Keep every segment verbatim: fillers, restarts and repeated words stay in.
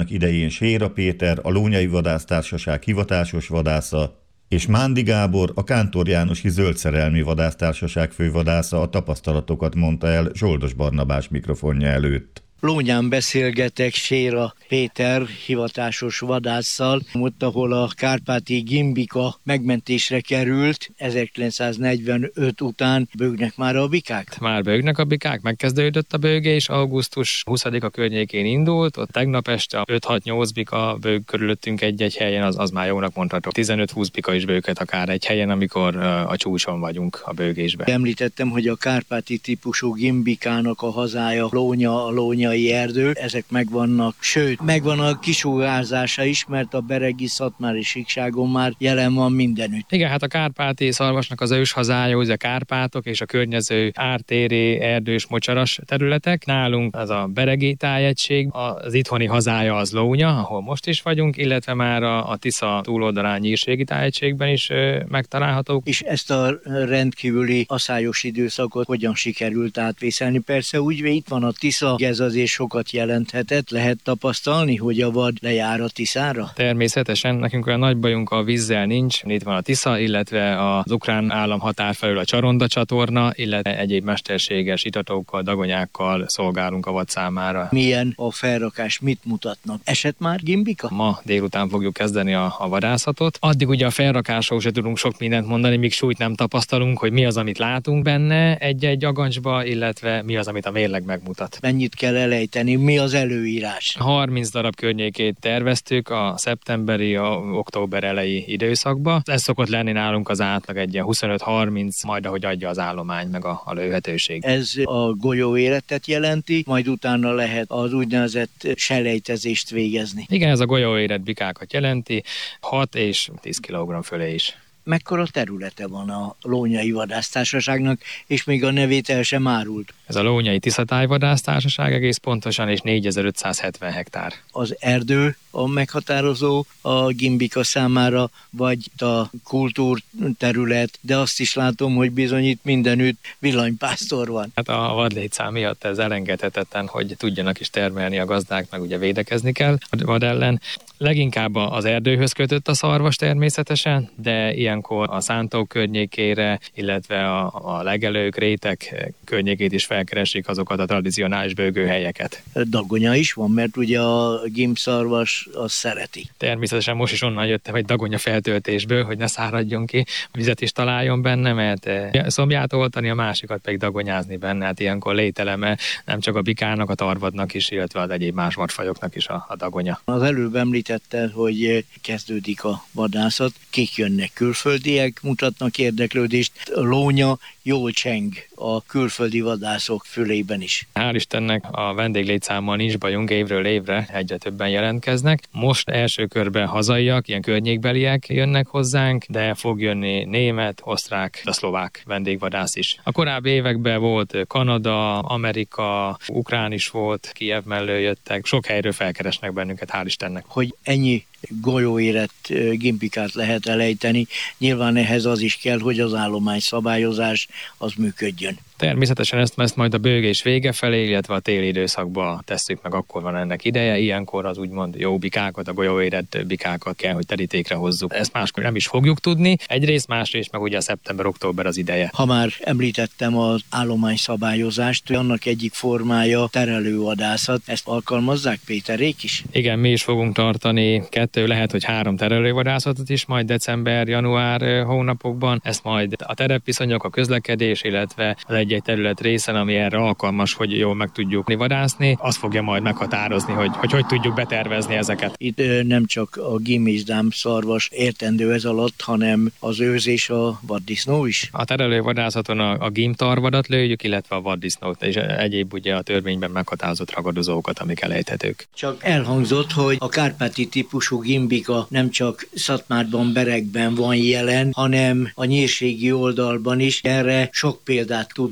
annak idején Séra Péter, a Lónyai Vadásztársaság hivatásos vadásza, és Mándi Gábor, a Kántor Jánosi Zöldszerelmi Vadásztársaság fővadásza a tapasztalatokat mondta el Zsoldos Barnabás mikrofonja előtt. Lónyán beszélgetek Séra Péter hivatásos vadásszal, ott, ahol a kárpáti gimbika megmentésre került ezerkilencszáznegyvenöt után. Bőgnek már a bikák? Már bőgnek a bikák, megkezdődött a bőgés, augusztus huszadika környékén indult, ott tegnap este öt-hat-nyolc bika bőg körülöttünk egy-egy helyen, az, az már jónak mondható. tizenöt-húsz bika is bőghet akár egy helyen, amikor a csúcson vagyunk a bőgésbe. Említettem, hogy a kárpáti típusú gimbikának a hazája Lónya, a Lónyai erdő, ezek megvannak, sőt, megvan a kisugárzása is, mert a beregi szatmári síkságon már jelen van mindenütt. Igen, hát a kárpáti szarvasnak az ős hazája, ugye a Kárpátok és a környező ártéri, erdős, mocsaras területek. Nálunk az a beregi tájegység, az itthoni hazája az Lónya, ahol most is vagyunk, illetve már a, a Tisza túloldalán nyírségi tájegységben is ö, megtalálhatók. És ezt a rendkívüli aszályos időszakot hogyan sikerült átvészelni? Persze úgy, hogy itt van a Tisza, ez azért sokat jelenthetett, lehet tapasztalni, hogy a vad lejár a Tiszára? Természetesen, nekünk olyan nagy bajunk a vízzel nincs. Itt van a Tisza, illetve az ukrán állam határ felül a Csaronda csatorna, illetve egyéb mesterséges itatókkal, dagonyákkal szolgálunk a vad számára. Milyen a felrakás, mit mutatnak? Esett már gimbika? Ma délután fogjuk kezdeni a, a vadászatot. Addig ugye a felrakásról se tudunk sok mindent mondani, míg súlyt nem tapasztalunk, hogy mi az, amit látunk benne egy-egy agancsba, illetve mi az, amit a mérleg megmutat. Mennyit kell elejteni? Mi az előírás? harminc darab környékét terveztük a szeptemberi, a október elejé időszakba. Ez szokott lenni nálunk az átlag egy ilyen huszonöt-harminc, majd ahogy adja az állomány meg a, a lőhetőség. Ez a golyóéretet jelenti, majd utána lehet az úgynevezett selejtezést végezni. Igen, ez a golyóéret bikákat jelenti, hat és tíz kilogramm fölé is. Mekkora területe van a Lónyai Vadásztársaságnak, és még a nevét el sem árult? Ez a Lónyai Tiszatáj Vadásztársaság egész pontosan, és négyezer-ötszázhetven hektár. Az erdő a meghatározó a gimbika számára, vagy a kultúrterület, de azt is látom, hogy bizony itt mindenütt villanypásztor van. Hát a vadlétszám miatt ez elengedhetetlen, hogy tudjanak is termelni a gazdák, meg ugye védekezni kell a vad ellen. Leginkább az erdőhöz kötött a szarvas természetesen, de ilyenkor a szántók környékére, illetve a, a legelők, rétek környékét is felkeresik azokat a tradicionális bőgőhelyeket. Dagonya is van, mert ugye a gimbszarvas azt szereti. Természetesen most is onnan jöttem egy dagonya feltöltésből, hogy ne száradjon ki, vizet is találjon benne, mert szomját oltani, a másikat pedig dagonyázni benne. Hát ilyenkor lételeme nem csak a bikának, a tarvadnak is, illetve az egyéb más vadfajoknak is a, a dagonya. Az előbb említette, hogy kezdődik a vadászat, kik jönnek, külföldiek mutatnak érdeklődést, Lónya jól cseng a külföldi vadászok fülében is. Hál' Istennek a vendéglétszámmal nincs bajunk, évről évre egyre többen jelentkeznek. Most első körben hazaiak, ilyen környékbeliek jönnek hozzánk, de fog jönni német, osztrák, a szlovák vendégvadász is. A korábbi években volt Kanada, Amerika, ukrán is volt, Kijev mellől jöttek, sok helyről felkeresnek bennünket, hál' Istennek. Hogy ennyi golyóérett gimbikát lehet elejteni, nyilván ehhez az is kell, hogy az állomány szabályozás az működjön. Természetesen ezt, ezt majd a bőgés vége felé, illetve a téli időszakban tesszük meg, akkor van ennek ideje. Ilyenkor az úgymond jó bikákat, a golyóérett bikákat kell, hogy terítékre hozzuk. Ezt máskor nem is fogjuk tudni. Egyrészt, másrészt meg ugye a szeptember-október az ideje. Ha már említettem az állomány szabályozást, annak egyik formája terelővadászat. Ezt alkalmazzák Péterék is? Igen, mi is fogunk tartani kettő, lehet, hogy három terelővadászatot is majd december-január hónapokban. Ezt majd a terepviszonyok, a közlekedés, illetve az egy-egy terület részen, ami erre alkalmas, hogy jól meg tudjuk vadászni, az fogja majd meghatározni, hogy, hogy hogy tudjuk betervezni ezeket. Itt ö, nem csak a gim és dám szarvas értendő ez alatt, hanem az őz és a vaddisznó is. A terelő vadászaton a, a gim tarvadat lőjük, illetve a vaddisznót, és egyéb ugye a törvényben meghatározott ragadozókat, amik elejthetők. Csak elhangzott, hogy a kárpáti típusú gimbika nem csak Szatmárban, Beregben van jelen, hanem a nyírségi oldalban is. Erre sok példát tud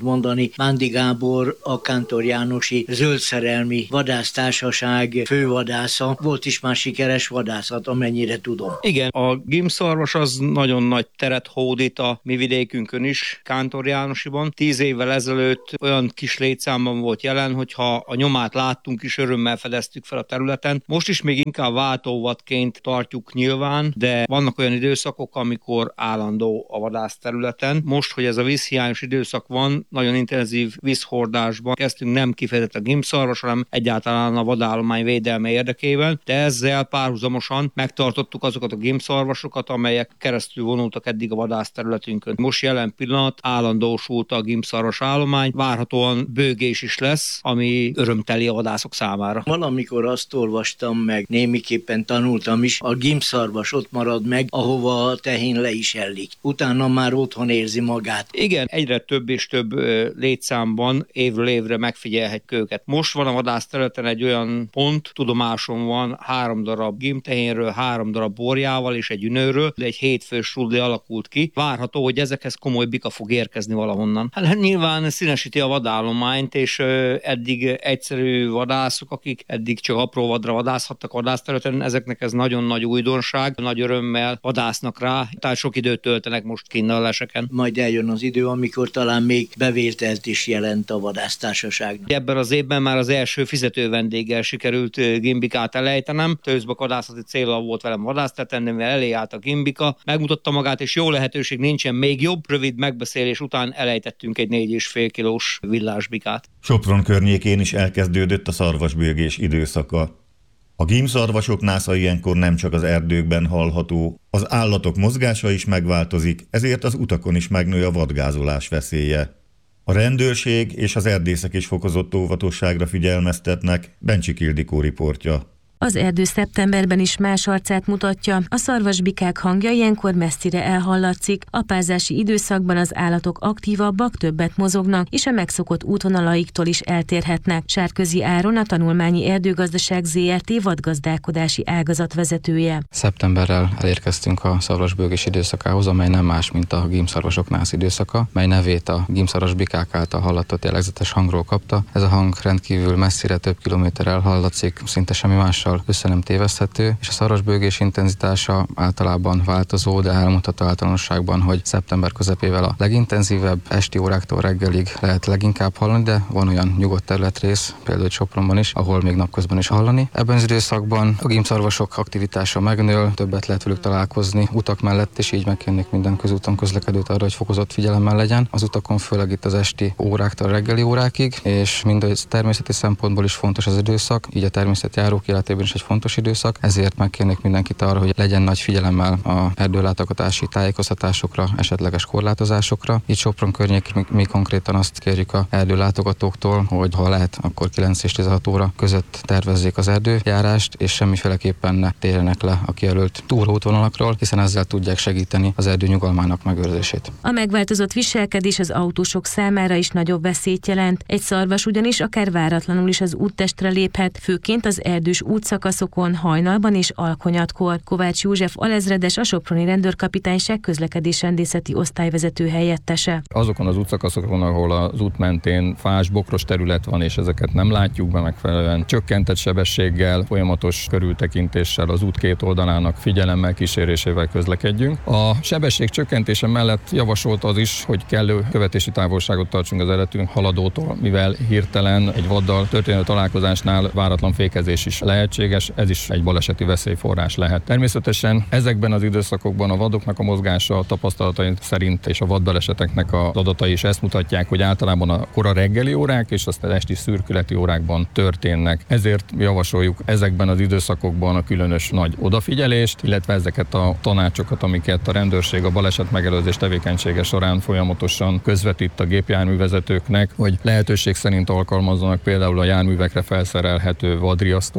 mondani. Mándi Gábor, a Kántor Jánosi Zöldszerelmi Vadásztársaság fővadásza. Volt is már sikeres vadászat, amennyire tudom. Igen, a gimbszarvas az nagyon nagy teret hódít a mi vidékünkön is, Kántor Jánosiban. Tíz évvel ezelőtt olyan kis létszámban volt jelen, hogyha a nyomát láttunk is, örömmel fedeztük fel a területen. Most is még inkább váltóvadként tartjuk nyilván, de vannak olyan időszakok, amikor állandó a vadász területen. Most, hogy ez a vízhiányos időszak van, nagyon intenzív vízhordásban kezdtünk nem kifejezetten a gimbszarvas, hanem egyáltalán a vadállomány védelme érdekében, de ezzel párhuzamosan megtartottuk azokat a gimbszarvasokat, amelyek keresztül vonultak eddig a vadász területünkön. Most jelen pillanat állandósult a gimbszarvas állomány, várhatóan bőgés is lesz, ami örömteli a vadászok számára. Valamikor azt olvastam meg, némiképpen tanultam is, a gimbszarvas ott marad meg, ahova a tehén le is ellik. Utána már otthon érzi magát. Igen, egyre több és több létszámban évről évre megfigyelhetjük őket. Most van a vadász területen egy olyan pont, tudomásom van, három darab gimbtehénről, három darab borjával és egy ünőről, de egy hétfős rudli alakult ki. Várható, hogy ezekhez komoly bika fog érkezni valahonnan. Hát nyilván színesíti a vadállományt, és eddig egyszerű vadászok, akik eddig csak apró vadra vadászhattak a vadászterületen, ezeknek ez nagyon nagy újdonság, nagy örömmel vadásznak rá, tehát sok időt töltenek most kinn a leseken. Majd eljön az idő, amikor talán még bevételt is jelent a vadásztársaságnak. Ebben az évben már az első fizető vendéggel sikerült gimbikát elejtenem. Tőzbak vadászati célra volt velem vadászterületen, mivel elé állt a gimbika, megmutatta magát, és jó lehetőség nincsen, még jobb, rövid megbeszélés után elejtettünk egy négy és fél kilós villásbikát. Sopron környékén is elkezdődött a szarvasbőgés időszaka. A gimbszarvasok násza ilyenkor nem csak az erdőkben hallható, az állatok mozgása is megváltozik, ezért az utakon is megnő a vadgázolás veszélye. A rendőrség és az erdészek is fokozott óvatosságra figyelmeztetnek, Bencsik Ildikó riportja. Az erdő szeptemberben is más arcát mutatja, a szarvasbikák hangja ilyenkor messzire elhallatszik, a pázási időszakban az állatok aktívabbak, többet mozognak, és a megszokott útvonalaiktól is eltérhetnek. Sárközi Áron, a Tanulmányi Erdőgazdaság zé er té vadgazdálkodási ágazat vezetője. Szeptemberrel elérkeztünk a szarvasbőgés időszakához, amely nem más, mint a gimbszarvasok nász időszaka, mely nevét a gimbszarvasbikák által hallatott jellegzetes hangról kapta. Ez a hang rendkívül messzire, több kilométer elhallatszik, szinte semmi mással össze nem téveszthető, és a szarvasbőgés intenzitása általában változó, de elmondható általánosságban, hogy szeptember közepével a legintenzívebb, esti óráktól reggelig lehet leginkább hallani, de van olyan nyugodt területrész, például Sopronban is, ahol még napközben is hallani. Ebben az időszakban a gimbszarvasok aktivitása megnő, többet lehet velük találkozni utak mellett, és így megkérnék minden közúton közlekedőt arra, hogy fokozott figyelemmel legyen. Az utakon főleg itt az esti óráktól a reggeli órákig, és mind a természeti szempontból is fontos az időszak, így a természet járók életében is egy fontos időszak, ezért megkérnék mindenkit arra, hogy legyen nagy figyelemmel a erdőlátogatási tájékoztatásokra, esetleges korlátozásokra. Itt Sopron környékén mi, mi konkrétan azt kérjük a erdőlátogatóktól, hogy ha lehet, akkor kilenc és tizenhat óra között tervezzék az erdőjárást, és semmiféleképpen ne térjenek le a kijelölt túróútvonalakról, hiszen ezzel tudják segíteni az erdő nyugalmának megőrzését. A megváltozott viselkedés az autósok számára is nagyobb veszélyt jelent. Egy szarvas ugyanis akár váratlanul is az úttestre léphet, főként az erdős útszakaszokon, hajnalban és alkonyatkor. Kovács József alezredes, a soproni rendőrkapitányság közlekedésrendészeti osztályvezető helyettese. Azokon az útszakaszokon, ahol az út mentén fás, bokros terület van, és ezeket nem látjuk be megfelelően, csökkentett sebességgel, folyamatos körültekintéssel az út két oldalának figyelemmel, kísérésével közlekedjünk. A sebesség csökkentése mellett javasolt az is, hogy kellő követési távolságot tartsunk az előttünk haladótól, mivel hirtelen egy vaddal történő találkozásnál váratlan fékezés is lehetséges, ez is egy baleseti veszélyforrás lehet. Természetesen ezekben az időszakokban a vadoknak a mozgása, a tapasztalataink szerint és a vadbaleseteknek az adatai is ezt mutatják, hogy általában a kora reggeli órák és aztán esti szürkületi órákban történnek. Ezért javasoljuk ezekben az időszakokban a különös nagy odafigyelést, illetve ezeket a tanácsokat, amiket a rendőrség a baleset megelőzés tevékenysége során folyamatosan közvetít a gépjárművezetőknek, hogy lehetőség szerint alkalmazzanak például a járművekre felszerelhető vadriasztókat, amely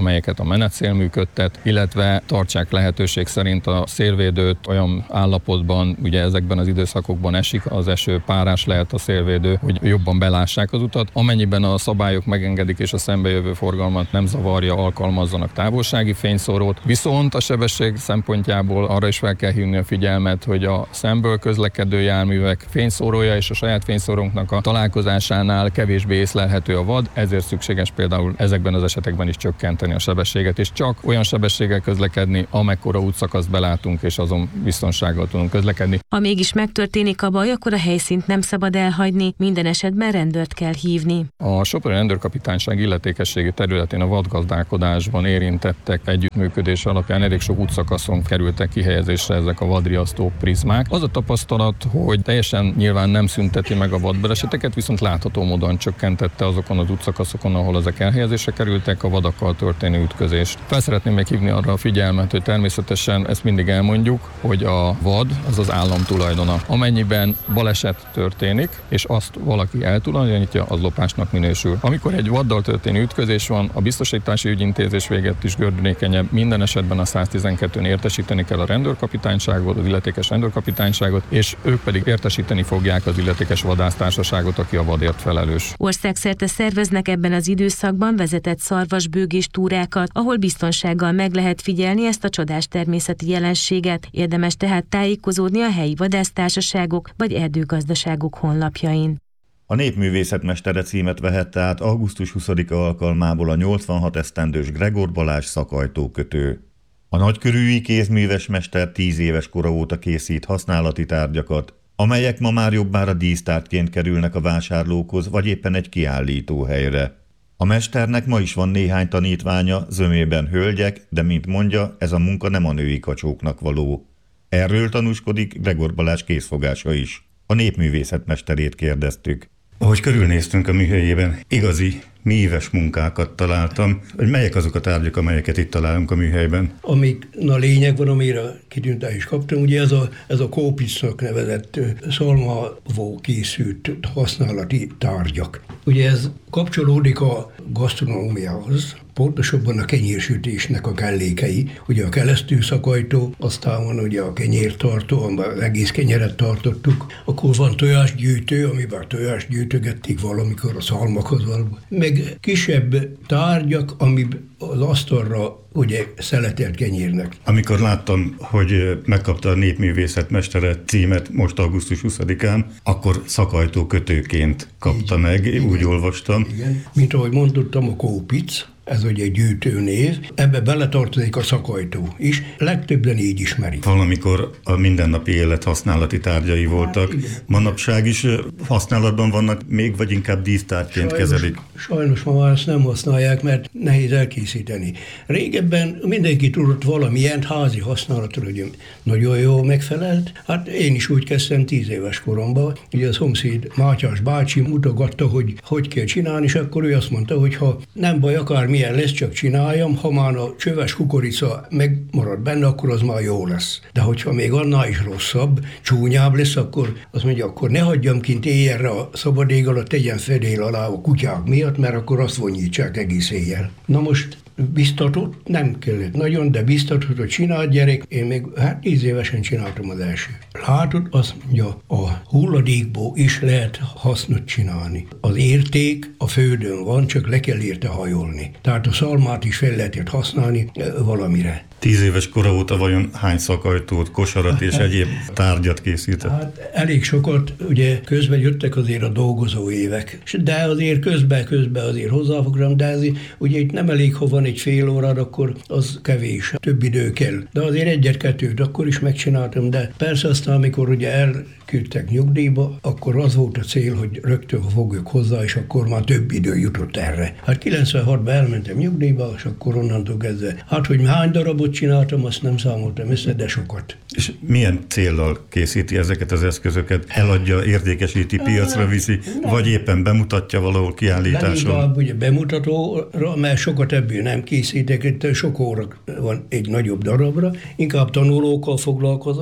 amelyeket a menetszél működtet, illetve tartsák lehetőség szerint a szélvédőt olyan állapotban, ugye ezekben az időszakokban esik az eső, párás lehet a szélvédő, hogy jobban belássák az utat. Amennyiben a szabályok megengedik és a szembejövő forgalmat nem zavarja, alkalmazzanak távolsági fényszórót. Viszont a sebesség szempontjából arra is fel kell hívni a figyelmet, hogy a szemből közlekedő járművek fényszórója és a saját fényszórónknak a találkozásánál kevésbé észlelhető a vad, ezért szükséges például ezekben az esetekben is csökkenteni a sebességet, és csak olyan sebességgel közlekedni, amekkora útszakaszt belátunk, és azon biztonsággal tudunk közlekedni. Ha mégis megtörténik a baj, akkor a helyszínt nem szabad elhagyni, minden esetben rendőrt kell hívni. A Sopron Rendőrkapitányság illetékességi területén a vadgazdálkodásban érintettek együttműködés alapján elég sok útszakaszon kerültek kihelyezésre ezek a vadriasztó prizmák. Az a tapasztalat, hogy teljesen nyilván nem szünteti meg a vadbaleseteket, viszont látható módon csökkentette azokon az útszakaszokon, ahol ezek elhelyezésre kerültek, a vadakkal történő ütközést. Fel szeretném még hívni arra a figyelmet, hogy természetesen ezt mindig elmondjuk, hogy a vad az az állam tulajdona. Amennyiben baleset történik, és azt valaki eltulajdonítja, az lopásnak minősül. Amikor egy vaddal történő ütközés van, a biztosítási ügyintézés véget is gördülékenyebb. Minden esetben a száztizenkettőn értesíteni kell a rendőrkapitányságot, az illetékes rendőrkapitányságot, és ők pedig értesíteni fogják az illetékes vadásztársaságot, aki a vadért felelős. Országszerte szerveznek ebben az időszakban vezetett szarvasbőgés túrákat, ahol biztonsággal meg lehet figyelni ezt a csodás természeti jelenséget. Érdemes tehát tájékozódni a helyi vadásztársaságok vagy erdőgazdaságok honlapjain. A népművészetmestere címet vehette át augusztus huszadika alkalmából a nyolcvanhat esztendős Gregor Balázs szakajtókötő. A nagykörűi kézműves mester tíz éves kora óta készít használati tárgyakat, amelyek ma már jobbára dísztárgyként kerülnek a vásárlókhoz, vagy éppen egy kiállítóhelyre. A mesternek ma is van néhány tanítványa, zömében hölgyek, de mint mondja, ez a munka nem a női kacsóknak való. Erről tanúskodik Gregor Balázs készfogása is. A népművészetmesterét kérdeztük. Ahogy körülnéztünk a műhelyében, igazi míves munkákat találtam. Hogy melyek azok a tárgyak, amelyeket itt találunk a műhelyben? Amik a lényeg van, amire kitüntetést kaptam, ugye ez a, ez a kópicnak nevezett szalmavó készült használati tárgyak. Ugye ez kapcsolódik a gasztronómiához, pontosabban a kenyérsütésnek a kellékei. Ugye a kelesztő szakajtó, aztán van ugye a kenyértartó, amiben az egész kenyeret tartottuk. Akkor van tojásgyűjtő, amiben tojást gyűjtögették valamikor a szalmakhoz való. Meg kisebb tárgyak, ami az asztalra ugye szeletelt kenyérnek. Amikor láttam, hogy megkapta a népművészetmestere címet most augusztus huszadikán, akkor szakajtókötőként kapta így meg, igen, úgy olvastam. Igen. Mint ahogy mondottam, a kópic, ez ugye egy gyűjtőnév, ebbe beletartozik a szakajtó is, legtöbben így ismerik. Valamikor a mindennapi élet használati tárgyai voltak, hát, manapság is használatban vannak még, vagy inkább dísztárgyként kezelik? Sajnos ma már ezt nem használják, mert nehéz elkészíteni. Régebben mindenki tudott valamilyen házi használatra, hogy nagyon jól megfelelt. Hát én is úgy kezdtem tíz éves koromban. Ugye a szomszéd Mátyás bácsi mutogatta, hogy hogy kell csinálni, és akkor ő azt mondta, hogy ha nem baj, akármilyen lesz, csak csináljam, ha már a csöves kukorica megmarad benne, akkor az már jó lesz. De hogyha még annál is rosszabb, csúnyább lesz, akkor azt mondja, akkor ne hagyjam kint éjjelre a szabad ég alatt, tegyen fedél alá a kutyák miatt, mert akkor azt vonyítsák egész éjjel. Na most biztatott, nem kellett nagyon, de biztatott, hogy csináld gyerek. Én még hát tíz évesen csináltam az első. Látod, azt mondja, a hulladékból is lehet hasznot csinálni. Az érték a földön van, csak le kell érte hajolni. Tehát a szalmát is fel lehetett használni valamire. Tíz éves kora óta vajon hány szakajtót, kosarat és egyéb tárgyat készített? Hát elég sokat, ugye közben jöttek azért a dolgozó évek, de azért közben-közben azért hozzáfogtam, de ez, ugye itt nem elég, ha van egy fél órád, akkor az kevés, több idő kell. De azért egyet-kettőt akkor is megcsináltam, de persze aztán, amikor ugye elküldtek nyugdíjba, akkor az volt a cél, hogy rögtön fogjuk hozzá, és akkor már több idő jutott erre. Hát kilencvenhatban elmentem nyugdíjba, és akkor onnantól kezdve. Hát, hogy hány darabot csináltam, azt nem számoltam össze, de sokat. És milyen céllal készíti ezeket az eszközöket? Eladja, értékesíti, piacra viszi, nem. Vagy éppen bemutatja valahol kiállításon? Nem, ugye bemutatóra, mert sokat ebből nem készítek, itt sok óra van egy nagyobb darabra, inkább tanulókkal foglalkozok,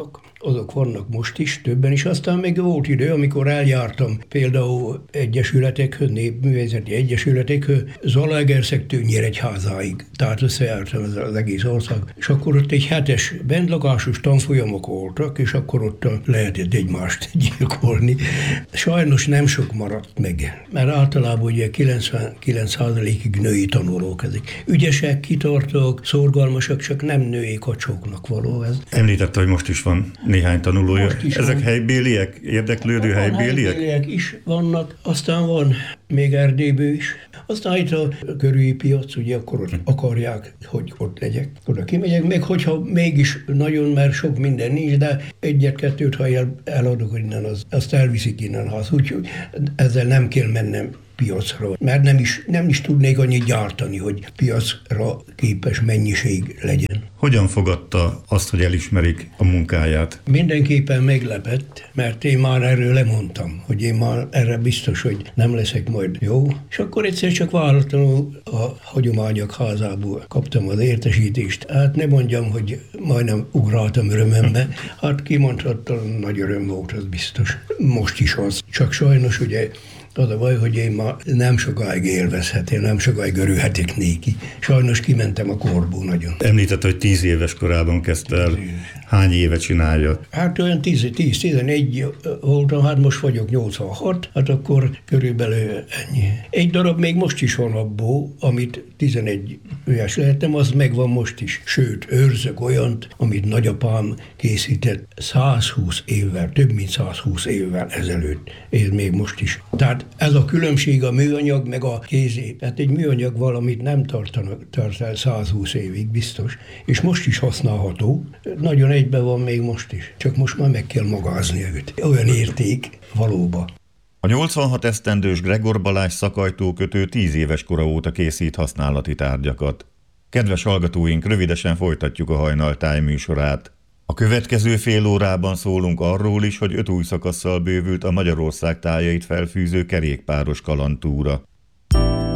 azok vannak most is, többen is. Aztán még volt idő, amikor eljártam például egyesületekhöz, népművészeti egyesületekhöz, Zalaegerszektől Nyíregyházáig. Tehát összejártam ez az egész ország. És akkor ott egy hetes bentlakásos tanfolyamok voltak, és akkor ott lehetett egymást gyilkolni. Sajnos nem sok maradt meg, mert általában ugye kilencvenkilenc százalékig női tanulók ezek. Ügyesek, kitartók, szorgalmasak, csak nem női kacsóknak való ez. Említette, hogy most is van néhány tanulója. Ezek van. Helybéliek, érdeklődő van helybéliek? Helybéliek is vannak, aztán van még Erdélyből is. Aztán itt a körüli piac, ugye akkor ott akarják, hogy ott legyek. Oda kimegyek, még hogyha mégis nagyon, mert sok minden nincs, de egyet-kettőt, ha el, eladok innen, az, azt elviszik innen haza. Úgyhogy ezzel nem kell mennem piacra, mert nem is, nem is tudnék annyit gyártani, hogy piacra képes mennyiség legyen. Hogyan fogadta azt, hogy elismerik a munkáját? Mindenképpen meglepett, mert én már erről lemondtam, hogy én már erre biztos, hogy nem leszek majd jó. És akkor egyszer csak váratlanul a hagyományok házából kaptam az értesítést. Hát ne mondjam, hogy majdnem ugráltam örömömbe. Hát kimondhattam, nagy öröm volt, az biztos. Most is az. Csak sajnos ugye az a baj, hogy én ma nem sokáig élvezhetem, nem sokáig örülhetek néki. Sajnos kimentem a korból nagyon. Említette, hogy tíz éves korában kezdte el. Hány éve csinálja? Hát olyan tíz-tizenegy voltam, hát most vagyok nyolcvanhat, hát akkor körülbelül ennyi. Egy darab még most is van abból, amit tizenegy éves lehettem, az megvan most is. Sőt, őrzök olyant, amit nagyapám készített százhúsz évvel, több mint százhúsz évvel ezelőtt. Ez még most is. Tehát ez a különbség a műanyag meg a kézé. Tehát egy műanyag valamit nem tartanak, tart el százhúsz évig biztos, és most is használható. Nagyon egyben van még most is, csak most már meg kell magázni őt. Olyan érték valóban. A nyolcvanhat esztendős Gregor Balázs szakajtókötő tíz éves kora óta készít használati tárgyakat. Kedves hallgatóink, rövidesen folytatjuk a Hajnaltáj műsorát. A következő fél órában szólunk arról is, hogy öt új szakasszal bővült a Magyarország tájait felfűző kerékpáros kalandtúra.